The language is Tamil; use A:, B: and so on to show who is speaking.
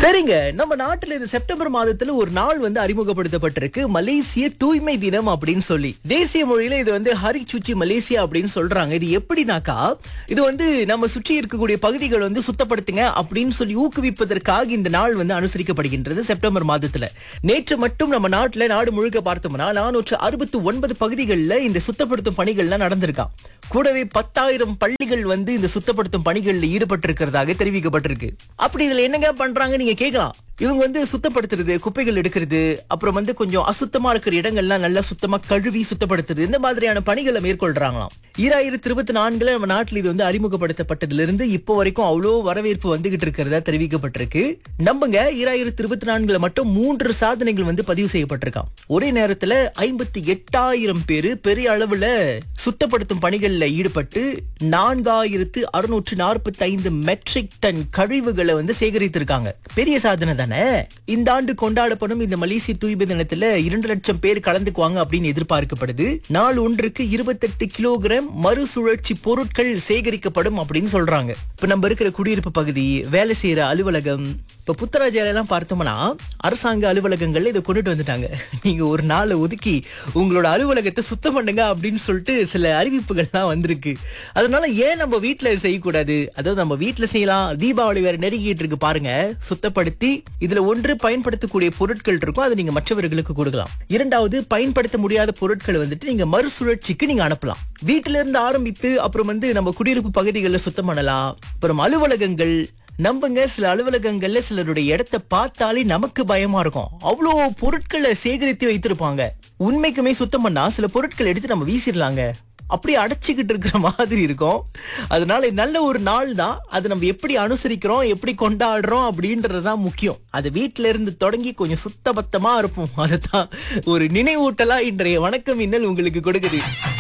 A: சரிங்க, நம்ம நாட்டுல இந்த செப்டம்பர் மாதத்துல ஒரு நாள் வந்து அறிமுகப்படுத்தப்பட்டிருக்கு, மலேசிய தூய்மை தினம் அப்படின்னு சொல்லி. தேசிய மொழியில இது வந்து ஹரி சுச்சி மலேசியா அப்படின்னு சொல்றாங்க. இது எப்படினாக்கா, இது வந்து நம்ம சுற்றி இருக்கக்கூடிய பகுதிகள் வந்து சுத்தப்படுத்துங்க அப்படின்னு சொல்லி ஊக்குவிப்பதற்காக இந்த நாள் வந்து அனுசரிக்கப்படுகின்றது செப்டம்பர் மாதத்துல. நேற்று மட்டும் நம்ம நாடு முழுக்க பார்த்தோம்னா 469 பகுதிகளில் இந்த சுத்தப்படுத்தும் பணிகள்லாம் நடந்திருக்காம். கூடவே 10,000 பள்ளிகள் வந்து இந்த சுத்தப்படுத்தும் பணிகளில் ஈடுபட்டிருக்கிறதாக தெரிவிக்கப்பட்டிருக்கு. அப்படி இதுல என்னங்க பண்றாங்க நீங்க கேட்கலாம். இவங்க வந்து சுத்தப்படுத்துறது, குப்பைகள் எடுக்கிறது, அப்புறம் வந்து கொஞ்சம் அசுத்தமா இருக்கிற இடங்கள்லாம் நல்லா சுத்தமா கழுவி சுத்தப்படுத்துறது, இந்த மாதிரியான பணிகளை மேற்கொள்றாங்களாம். 2024 நம்ம நாட்டில் இது வந்து அறிமுகப்படுத்தப்பட்டதுல இருந்து இப்போ வரைக்கும் அவ்வளோ வரவேற்பு வந்துகிட்டு இருக்கிறதா தெரிவிக்கப்பட்டிருக்கு. நம்புங்க, 2024 மட்டும் 3 சாதனைகள் வந்து பதிவு செய்யப்பட்டிருக்காம். ஒரே நேரத்துல 58,000 பேரு பெரிய அளவுல சுத்தப்படுத்தும் பணிகள்ல ஈடுபட்டு 4,645 மெட்ரிக் டன் கழிவுகளை வந்து சேகரித்திருக்காங்க. பெரிய சாதனை தானே. இந்த ஆண்டு கொண்டாடப்படும் இந்த மலேசிய தூய்மை தினத்துல 2 லட்சம் பேர் கலந்துக்குவாங்க அப்படின்னு எதிர்பார்க்கப்படுது. நாள் ஒன்றுக்கு 28 கிலோகிராம் மறுசுழற்சி பொருட்கள் சேகரிக்கப்படும் அப்படின்னு சொல்றாங்க. இப்ப நம்ம இருக்கிற குடியிருப்பு பகுதி, வேலை செய்யற அலுவலகம், இப்ப புத்தராஜாலாம் பார்த்தோம்னா அரசாங்க அலுவலகங்கள்ல இதை கொண்டுட்டு வந்துட்டாங்க. நீங்க ஒரு நாளை ஒதுக்கி உங்களோட அலுவலகத்தை சுத்தம் பண்ணுங்க அப்படின்னு சொல்லிட்டு சில அறிவிப்புகள்லாம் வந்திருக்கு. அதனால ஏன் நம்ம வீட்டுல செய்யக்கூடாது? அதாவது நம்ம வீட்டுல செய்யலாம். தீபாவளி வேற நெருங்கிட்டு இருக்கு பாருங்க. சுத்தப்படுத்தி இதுல ஒன்று பயன்படுத்தக்கூடிய பொருட்கள் இருக்கும், அதை நீங்க மற்றவர்களுக்கு கொடுக்கலாம். இரண்டாவது, பயன்படுத்த முடியாத பொருட்கள் வந்துட்டு நீங்க மறுசுழற்சிக்கு நீங்க அனுப்பலாம். வீட்டில இருந்து ஆரம்பித்து அப்புறம் வந்து நம்ம குடியிருப்பு பகுதிகளில் சுத்தம் பண்ணலாம். அப்புறம் அலுவலகங்கள், நம்புங்க, சில அலுவலகங்கள்ல சிலருடைய இடத்தை பார்த்தாலே நமக்கு பயமா இருக்கும். அவ்வளோ பொருட்களை சேகரித்து வைத்திருப்பாங்க. உண்மைக்குமே சுத்தம் பண்ணா சில பொருட்கள் எடுத்து நம்ம வீசிடலாங்க. அப்படி அடைச்சிக்கிட்டு இருக்கிற மாதிரி இருக்கும். அதனால நல்ல ஒரு நாள் தான். அது நம்ம எப்படி அனுசரிக்கிறோம், எப்படி கொண்டாடுறோம் அப்படின்றதுதான் முக்கியம். அது வீட்டுல இருந்து தொடங்கி கொஞ்சம் சுத்தபத்தமா இருப்போம். அதுதான் ஒரு நினைவூட்டலா இன்றைய வணக்கம் இன்னல் உங்களுக்கு கொடுக்குது.